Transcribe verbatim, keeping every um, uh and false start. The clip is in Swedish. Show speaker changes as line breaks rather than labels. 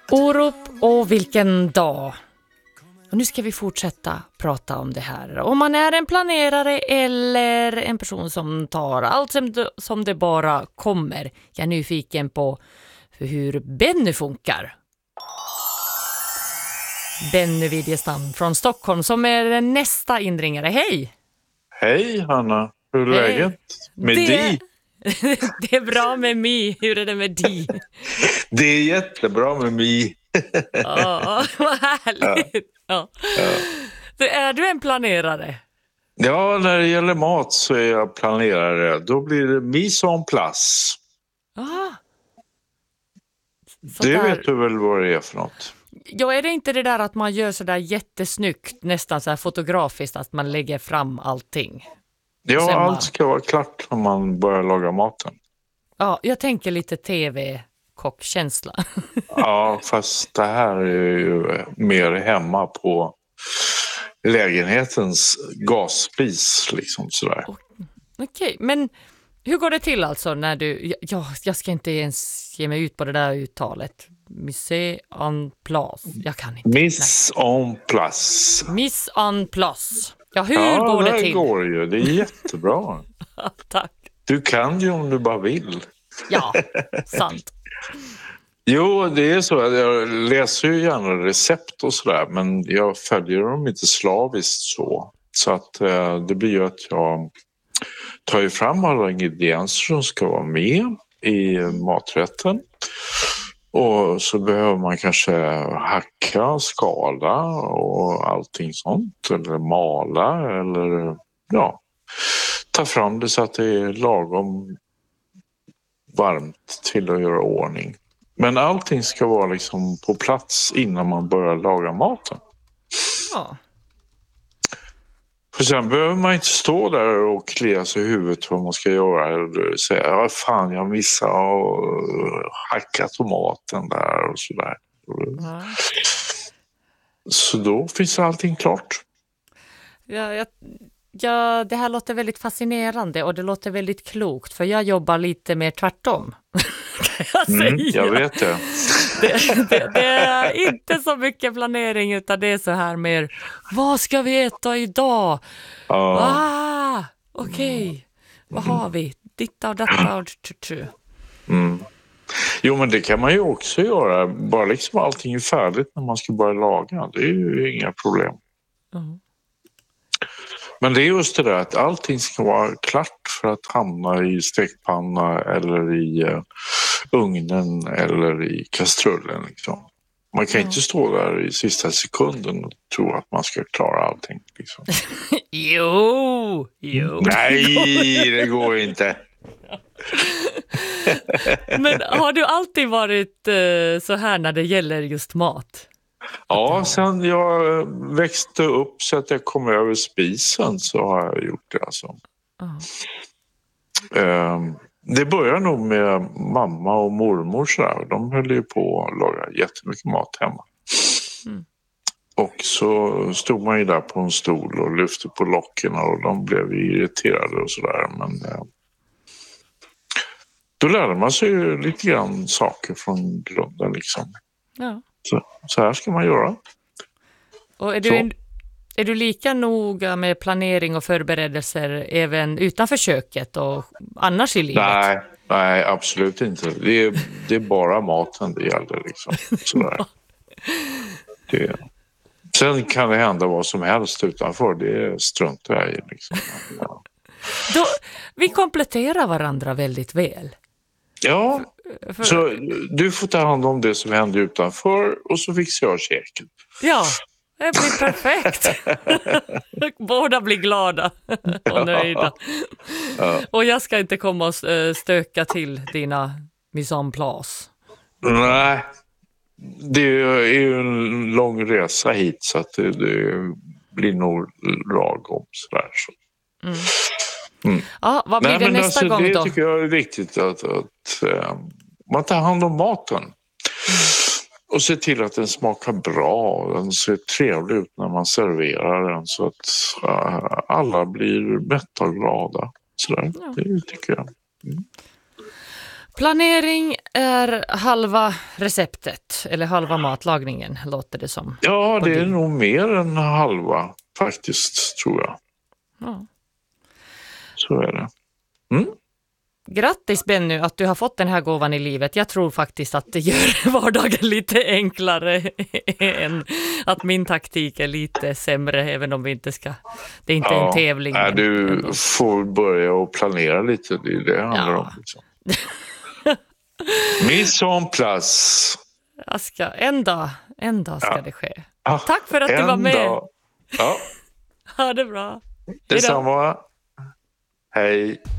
Orup och vilken dag. Och nu ska vi fortsätta prata om det här. Om man är en planerare eller en person som tar allt som det, som det bara kommer. Jag är nyfiken på hur Benny funkar. Benny Widjestam från Stockholm som är nästa inringare. Hej!
Hej Hanna, hur är
Hej.
läget? Med
det...
dig?
Det är bra med mig. Hur är det med dig?
Det är jättebra med mig.
Ja, vad härligt. Ja. Ja. Så är du en planerare?
Ja, när det gäller mat så är jag planerare. Då blir det mise en place.
Ah.
Det
där...
vet du väl vad det är för något?
Ja, är det inte det där att man gör så där jättesnyggt, nästan så här fotografiskt, att man lägger fram allting?
Ja,
man...
allt ska vara klart när man börjar laga maten.
Ja, jag tänker lite tv-kockkänsla. Ja,
fast det här är ju mer hemma på lägenhetens gasspis liksom sådär.
Okej, men hur går det till alltså när du, ja, jag ska inte ens ge mig ut på det där uttalet. Mise en place. Jag kan inte.
Mise en place.
Mise en place. Ja, hur
ja,
går det till?
Ja, det går ju. Det är jättebra.
Tack.
Du kan ju om du bara vill.
Ja, sant.
Jo, det är så att jag läser ju gärna recept och sådär, men jag följer dem inte slaviskt så. Så att eh, det blir ju att jag tar ju fram alla ingredienser som ska vara med i maträtten. Och så behöver man kanske hacka, skala och allting sånt. Eller mala eller ja, ta fram det så att det är lagom varmt till att göra ordning. Men allting ska vara liksom på plats innan man börjar laga maten.
Ja.
För sen behöver man inte stå där och klia sig i huvudet vad man ska göra eller säga, ja fan jag missade att hacka tomaten där och sådär. Ja. Så då finns allting klart.
Ja, jag, ja, det här låter väldigt fascinerande och det låter väldigt klokt för jag jobbar lite mer tvärtom. Kan jag säga.
Mm, jag vet det.
Det, det. Det är inte så mycket planering utan det är så här mer, vad ska vi äta idag?
Ja.
Ah, okej. Okay. Vad har vi? Ditta och datta och tju.
Mm. Jo, men det kan man ju också göra. Bara liksom allting är färdigt när man ska börja laga. Det är ju inga problem. Mm. Men det är just det där att allting ska vara klart för att hamna i stekpanna eller i uh, ugnen eller i kastrullen. Liksom. Man kan mm. inte stå där i sista sekunden och tro att man ska klara allting. Liksom.
jo, jo.
Nej, det går inte.
Men har du alltid varit uh, så här när det gäller just mat?
Ja, sen jag växte upp så att jag kom över spisen så har jag gjort det alltså. Uh. Det började nog med mamma och mormor så där. De höll ju på att laga jättemycket mat hemma. Mm. Och så stod man ju där på en stol och lyfte på locken och de blev irriterade och sådär. Men uh, då lärde man sig ju lite grann saker från grunden liksom. Ja. Så, så här ska man göra.
Och är du, en, är du lika noga med planering och förberedelser även utanför köket och annars i livet?
Nej, nej absolut inte. Det är, det är bara maten det gäller. Liksom. Sådär. Det, sen kan det hända vad som helst utanför. Det struntar jag i. Liksom. Ja.
Då, vi kompletterar varandra väldigt väl.
Ja, för... så du får ta hand om det som händer utanför och så fixar jag käken.
Ja, det blir perfekt. Båda blir glada och nöjda. Ja. Och jag ska inte komma och stöka till dina mise en place.
Nej, det är ju en lång resa hit så att det, det blir nog lagom sådär så. Mm.
Mm. Ja, vad blir Nej, det nästa
alltså,
gång
det
då?
Det tycker jag är viktigt att, att äh, man tar hand om maten. Mm. Och ser till att den smakar bra. Den ser trevlig ut när man serverar den så att äh, alla blir mätta och glada. Sådär, ja. Det tycker jag. Mm.
Planering är halva receptet. mat eller halva matlagningen låter det som.
Ja, det är
din...
nog mer än halva faktiskt, tror jag.
Ja.
Så är det. Mm.
Grattis Benny att du har fått den här gåvan i livet. Jag tror faktiskt att det gör vardagen lite enklare än att min taktik är lite sämre, även om vi inte ska, det är inte ja, en tävling.
Nej, du ändå. Får börja och planera lite, det är det det handlar ja. om. Liksom. Mise en place.
Jag ska, en dag, en dag ska ja. det ske.
Ja,
tack för att du var med.
Dag. Ja.
Ha det bra.
Detsamma. Hej.